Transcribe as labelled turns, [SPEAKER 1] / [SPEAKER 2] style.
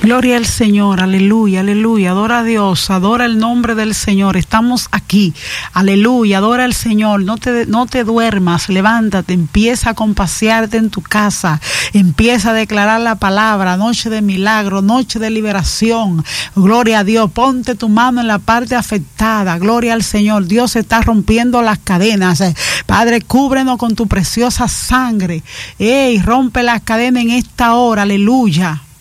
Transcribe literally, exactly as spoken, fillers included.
[SPEAKER 1] Gloria al Señor, aleluya, aleluya, adora a Dios, adora el nombre del Señor, estamos aquí, aleluya, adora al Señor, no te, no te duermas, levántate, empieza a compasearte en tu casa, empieza a declarar la palabra, noche de milagro, noche de liberación, gloria a Dios, ponte tu mano en la parte afectada, gloria al Señor, Dios está rompiendo las cadenas, Padre, cúbrenos con tu preciosa sangre, ey, rompe las cadenas en esta hora, aleluya.